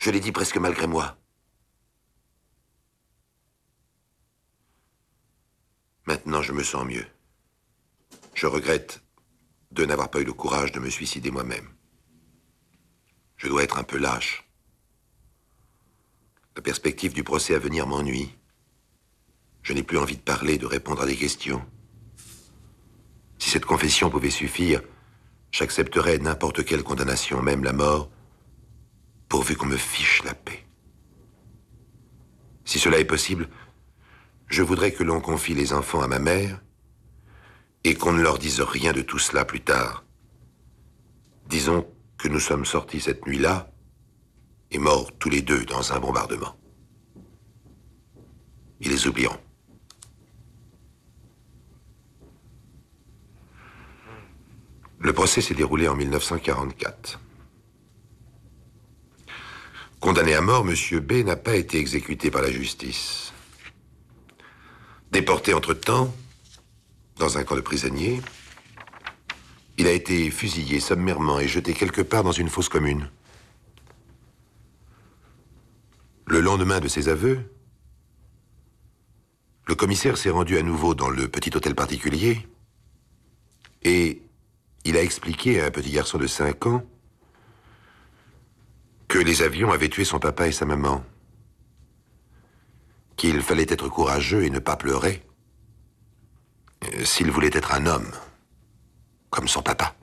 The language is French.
Je l'ai dit presque malgré moi. Maintenant, je me sens mieux. Je regrette de n'avoir pas eu le courage de me suicider moi-même. Je dois être un peu lâche. La perspective du procès à venir m'ennuie. Je n'ai plus envie de parler, de répondre à des questions. Si cette confession pouvait suffire, j'accepterais n'importe quelle condamnation, même la mort, pourvu qu'on me fiche la paix. Si cela est possible, je voudrais que l'on confie les enfants à ma mère et qu'on ne leur dise rien de tout cela plus tard. Disons que nous sommes sortis cette nuit-là et morts tous les deux dans un bombardement. Ils les oublieront. Le procès s'est déroulé en 1944. Condamné à mort, M. B n'a pas été exécuté par la justice. Déporté entre-temps, dans un camp de prisonniers, il a été fusillé sommairement et jeté quelque part dans une fosse commune. Le lendemain de ses aveux, le commissaire s'est rendu à nouveau dans le petit hôtel particulier et il a expliqué à un petit garçon de 5 ans que les avions avaient tué son papa et sa maman, qu'il fallait être courageux et ne pas pleurer s'il voulait être un homme, comme son papa.